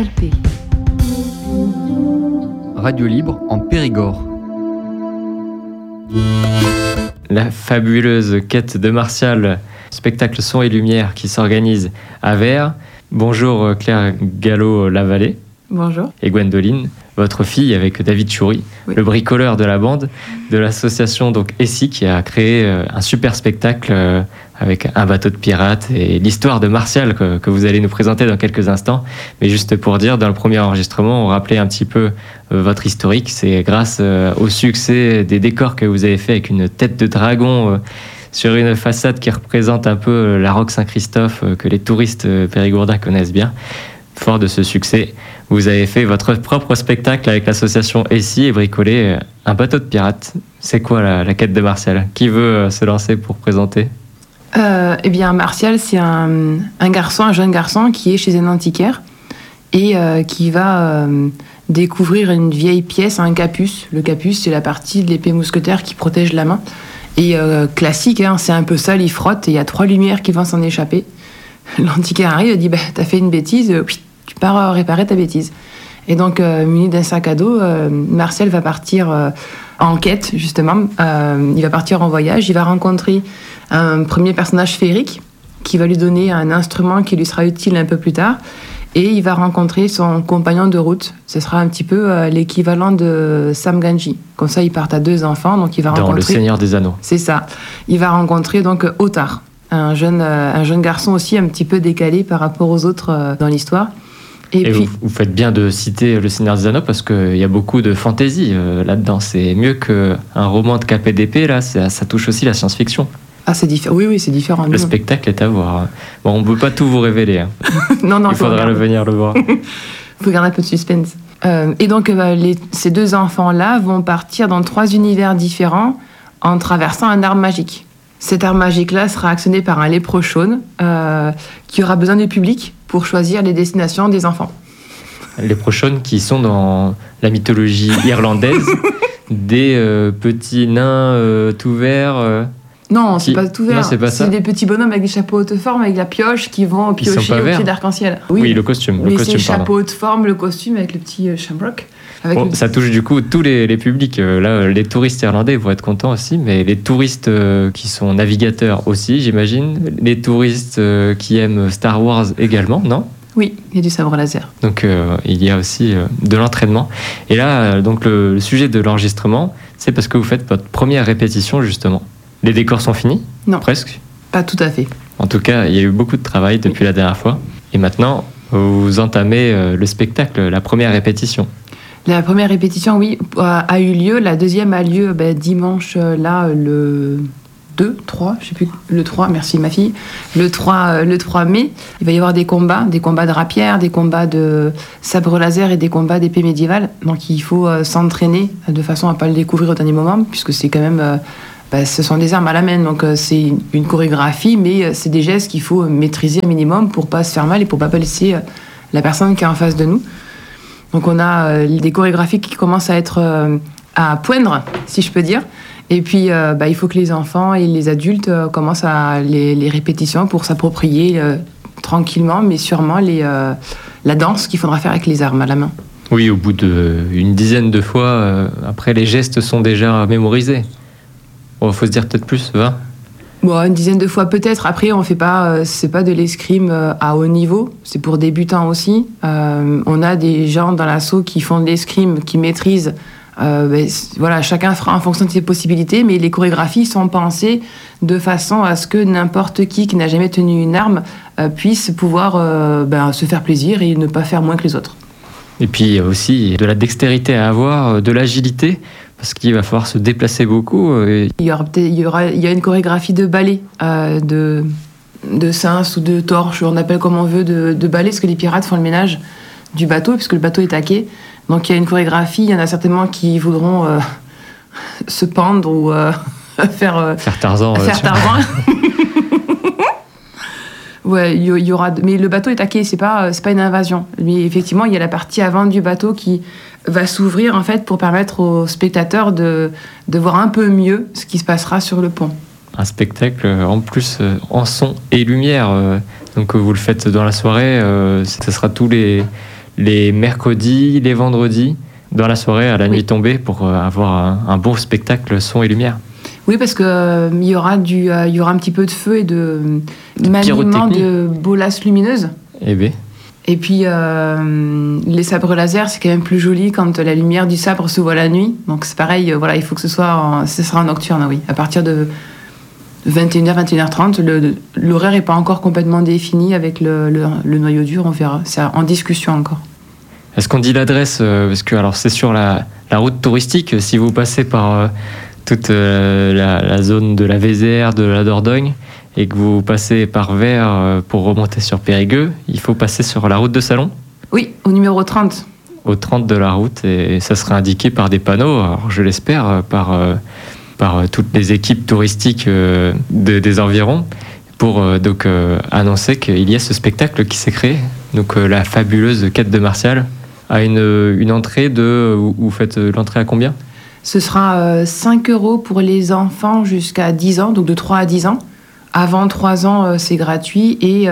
ALP. Radio libre en Périgord. La fabuleuse quête de Martial, spectacle son et lumière qui s'organise à Vers. Bonjour Claire Gallo-Lavallée. Bonjour. Et Gwendoline, votre fille avec David Choury, oui, le bricoleur de la bande de l'association donc ESSI qui a créé un super spectacle avec un bateau de pirates et l'histoire de Martial que vous allez nous présenter dans quelques instants. Mais juste pour dire, dans le premier enregistrement, on rappelait un petit peu votre historique. C'est grâce au succès des décors que vous avez fait avec une tête de dragon sur une façade qui représente un peu la Roque Saint-Christophe que les touristes périgourdins connaissent bien. Fort de ce succès, vous avez fait votre propre spectacle avec l'association ESSI et bricolé un bateau de pirates. C'est quoi la quête de Martial ? Qui veut se lancer pour présenter ? Eh bien, Martial, c'est un jeune garçon qui est chez un antiquaire et qui va découvrir une vieille pièce, un capuce. Le capuce, c'est la partie de l'épée mousquetaire qui protège la main. Et classique, c'est un peu sale, il frotte et il y a 3 lumières qui vont s'en échapper. L'antiquaire arrive et dit t'as fait une bêtise, tu pars réparer ta bêtise. Et donc, muni d'un sac à dos, Martial va partir en quête, justement. Il va partir en voyage, il va rencontrer un premier personnage féerique qui va lui donner un instrument qui lui sera utile un peu plus tard. Et il va rencontrer son compagnon de route. Ce sera un petit peu l'équivalent de Sam Gamgee. Comme ça, ils partent à 2 enfants. Donc il va rencontrer... Dans Le Seigneur des Anneaux. C'est ça. Il va rencontrer donc Ottar, un jeune garçon aussi un petit peu décalé par rapport aux autres dans l'histoire. Et puis, vous faites bien de citer Le Seigneur des Anneaux parce qu'il y a beaucoup de fantaisie là-dedans. C'est mieux qu'un roman de KPDP, là, ça touche aussi la science-fiction. Ah, c'est différent. Oui, c'est différent. Le spectacle est à voir. Bon, on ne peut pas tout vous révéler. Non, il faudra venir le voir. Il faut garder un peu de suspense. Et donc, ces 2 enfants-là vont partir dans 3 univers différents en traversant un arbre magique. Cet arbre magique-là sera actionné par un léprechaune qui aura besoin du public pour choisir les destinations des enfants. Les léprechaunes qui sont dans la mythologie irlandaise, des petits nains tout verts... Non, c'est pas tout vert. Non, c'est pas ça. C'est des petits bonhommes avec des chapeaux haute forme, avec la pioche, qui vont piocher au pied d'arc-en-ciel. Oui, le costume. Mais c'est chapeau haute forme, le costume avec le petit shamrock. Ça touche du coup tous les publics. Là, les touristes irlandais vont être contents aussi, mais les touristes qui sont navigateurs aussi, j'imagine. Les touristes qui aiment Star Wars également, non ? Oui, il y a du sabre laser. Donc, il y a aussi de l'entraînement. Et là, donc le sujet de l'enregistrement, c'est parce que vous faites votre première répétition, justement. Les décors sont finis ? Non. Presque ? Pas tout à fait. En tout cas, il y a eu beaucoup de travail depuis la dernière fois. Et maintenant, vous entamez le spectacle, la première répétition. La première répétition, oui, a eu lieu. La deuxième a lieu dimanche, le 3, je sais plus, le 3, merci ma fille. Le 3 mai, il va y avoir des combats de rapières, des combats de sabre laser et des combats d'épée médiévale. Donc il faut s'entraîner de façon à ne pas le découvrir au dernier moment, puisque c'est quand même... ce sont des armes à la main, donc c'est une chorégraphie, mais c'est des gestes qu'il faut maîtriser un minimum pour pas se faire mal et pour pas blesser la personne qui est en face de nous. Donc on a des chorégraphies qui commencent à être à poindre, si je peux dire. Et puis il faut que les enfants et les adultes commencent à les répétitions pour s'approprier tranquillement, mais sûrement la danse qu'il faudra faire avec les armes à la main. Oui, au bout d'une dizaine de fois, après les gestes sont déjà mémorisés. Il faut se dire peut-être plus, 20 ? Bon, une dizaine de fois peut-être. Après, on fait pas, c'est pas de l'escrime à haut niveau. C'est pour débutants aussi. On a des gens dans l'asso qui font de l'escrime, qui maîtrisent. Voilà, chacun fera en fonction de ses possibilités, mais les chorégraphies sont pensées de façon à ce que n'importe qui n'a jamais tenu une arme puisse pouvoir se faire plaisir et ne pas faire moins que les autres. Et puis il y a aussi de la dextérité à avoir, de l'agilité. Parce qu'il va falloir se déplacer beaucoup. Il y a une chorégraphie de ballet, de cince ou de torche, on appelle comme on veut, de ballet, parce que les pirates font le ménage du bateau, puisque le bateau est taqué. Donc il y a une chorégraphie, il y en a certainement qui voudront se pendre ou faire Tarzan. Ouais, il y aura, mais le bateau est taqué, c'est pas une invasion. Mais effectivement, il y a la partie avant du bateau qui va s'ouvrir en fait pour permettre aux spectateurs de voir un peu mieux ce qui se passera sur le pont. Un spectacle en plus en son et lumière. Donc vous le faites dans la soirée, ce sera tous les les mercredis, les vendredis, dans la soirée, à la nuit tombée, pour avoir un bon spectacle son et lumière. Oui, parce que il y aura un petit peu de feu et de maniement de bolas lumineuses. Et puis les sabres laser, c'est quand même plus joli quand la lumière du sabre se voit la nuit. Donc c'est pareil, voilà, il faut que ce sera en nocturne, oui. À partir de 21h, 21h30, l'horaire n'est pas encore complètement défini avec le noyau dur, on verra. C'est en discussion encore. Est-ce qu'on dit l'adresse? Parce que alors, c'est sur la route touristique. Si vous passez par toute la zone de la Vézère, de la Dordogne, et que vous passez par Vers pour remonter sur Périgueux, il faut passer sur la route de Salon? Oui, au numéro 30. Au 30 de la route, et ça sera indiqué par des panneaux, alors je l'espère, par toutes les équipes touristiques des environs, pour donc annoncer qu'il y a ce spectacle qui s'est créé, donc la fabuleuse quête de Martial, à une entrée vous faites l'entrée à combien? Ce sera 5 € pour les enfants jusqu'à 10 ans, donc de 3 à 10 ans. Avant 3 ans, c'est gratuit, et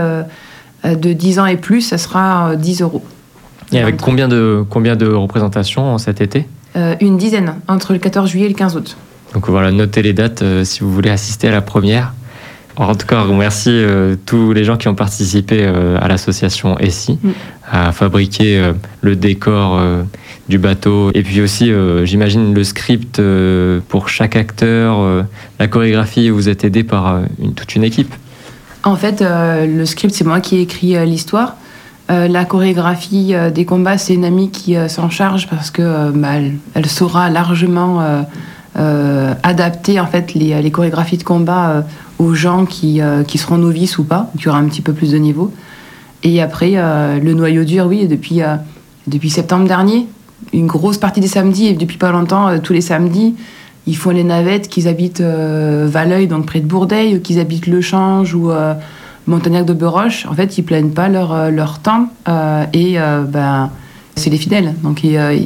de 10 ans et plus, ça sera 10 €. Et avec combien de représentations cet été? Une dizaine, entre le 14 juillet et le 15 août. Donc voilà, notez les dates si vous voulez assister à la première. En tout cas, merci tous les gens qui ont participé à l'association ESSI, à fabriquer le décor du bateau. Et puis aussi, j'imagine, le script pour chaque acteur, la chorégraphie, vous êtes aidé par toute une équipe. En fait, le script, c'est moi qui ai écrit l'histoire. La chorégraphie des combats, c'est une amie qui s'en charge parce que elle saura largement adapter en fait les chorégraphies de combat aux gens qui seront novices ou pas, qui aura un petit peu plus de niveau. Et après, le noyau dur, oui, depuis septembre dernier, une grosse partie des samedis, et depuis pas longtemps, tous les samedis, ils font les navettes, qu'ils habitent Valeuil, donc près de Bourdeil, ou qu'ils habitent Le Change ou Montagnac de Beroche. En fait, ils plaignent pas leur temps, et c'est les fidèles. Donc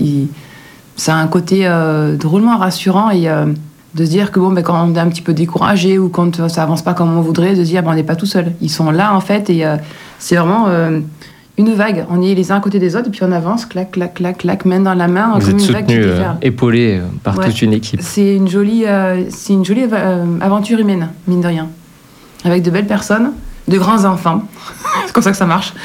ça a un côté drôlement rassurant, et de se dire que quand on est un petit peu découragé ou quand ça avance pas comme on voudrait, de se dire on n'est pas tout seul. Ils sont là en fait, et c'est vraiment une vague. On est les uns à côté des autres, et puis on avance, clac, clac, clac, clac, main dans la main. Vous comme êtes une vague soutenu, épaulé par toute une équipe. C'est une jolie aventure humaine, mine de rien. Avec de belles personnes, de grands enfants. C'est comme ça que ça marche.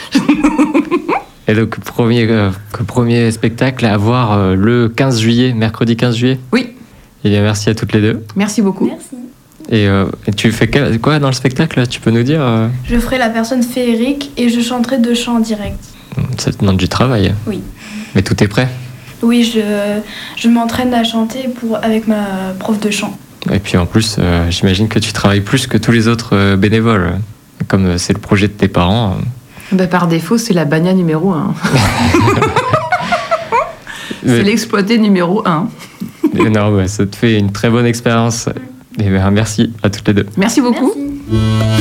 Et donc, premier spectacle à voir le 15 juillet, mercredi 15 juillet. Oui. Et bien, merci à toutes les deux. Merci beaucoup. Merci. Et tu fais quoi dans le spectacle, tu peux nous dire Je ferai la personne féerique et je chanterai 2 chants en direct. Ça te demande du travail. Oui. Mais tout est prêt? Oui, je m'entraîne à chanter avec ma prof de chant. Et puis en plus, j'imagine que tu travailles plus que tous les autres bénévoles. Comme c'est le projet de tes parents. Par défaut, c'est la bagna numéro 1. C'est l'exploité numéro 1. Non, ça te fait une très bonne expérience. Et merci à toutes les deux. Merci beaucoup. Merci.